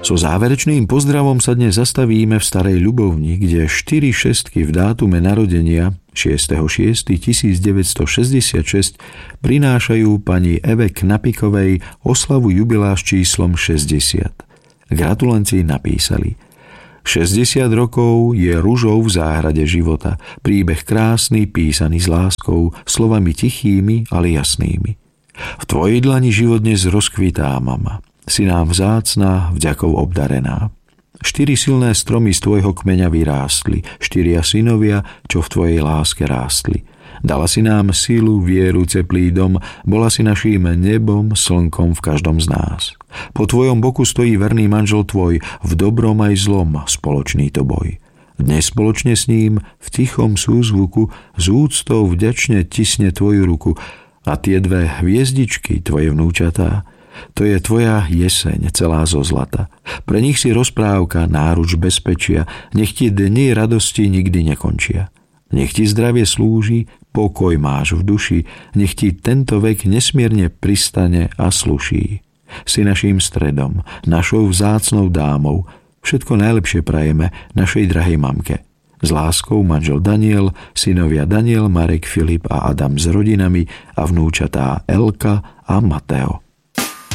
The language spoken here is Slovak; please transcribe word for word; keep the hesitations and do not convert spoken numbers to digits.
So záverečným pozdravom sa dnes zastavíme v Starej Ľubovni, kde štyri šestky v dátume narodenia šiesteho šiesteho tisícdeväťstošesťdesiatšesť prinášajú pani Eve Knapikovej oslavu jubilea s číslom šesťdesiat. Gratulanti napísali: šesťdesiat rokov je ružou v záhrade života, príbeh krásny, písaný s láskou, slovami tichými, ale jasnými. V tvojej dlani život dnes rozkvitá, mama. Si nám vzácna, vďakou obdarená. Štyri silné stromy z tvojho kmeňa vyrástli, štyria synovia, čo v tvojej láske rástli. Dala si nám silu, vieru, teplý dom, bola si naším nebom, slnkom v každom z nás. Po tvojom boku stojí verný manžel tvoj, v dobrom aj zlom spoločný to boj. Dnes spoločne s ním v tichom súzvuku s úctou vďačne tisne tvoju ruku a tie dve hviezdičky, tvoje vnúčatá, to je tvoja jeseň celá zo zlata. Pre nich si rozprávka, náruč bezpečia, nech ti dni radosti nikdy nekončia. Nech ti zdravie slúži, pokoj máš v duši, nech ti tento vek nesmierne pristane a sluší. Si naším stredom, našou vzácnou dámou, všetko najlepšie prajeme našej drahej mamke. S láskou manžel Daniel, synovia Daniel, Marek, Filip a Adam s rodinami a vnúčatá Elka a Mateo.